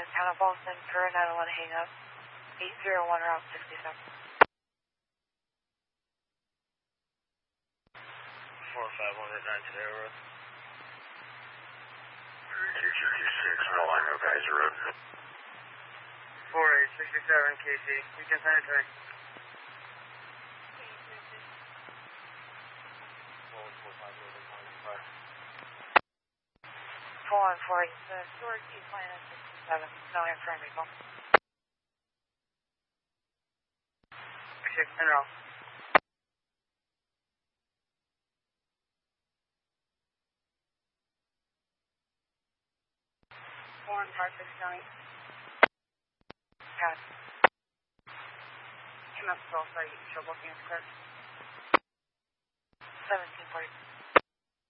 town of Boston for 911 hang up. 801 Route 67. 4500 today, Road. 3226, no line, no guys, road. 4867 KC, you can send it to me. 4148, the storage East line is 67, no infrared vehicle. 6 in row. 1569. Got it. MS 12, sorry, show booking is correct. 1740.